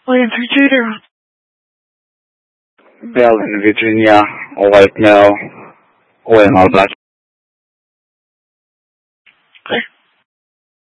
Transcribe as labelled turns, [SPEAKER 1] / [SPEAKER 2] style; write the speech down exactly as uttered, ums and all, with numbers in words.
[SPEAKER 1] William three two.
[SPEAKER 2] Bell in Virginia, white male, wearing all black.
[SPEAKER 1] Okay.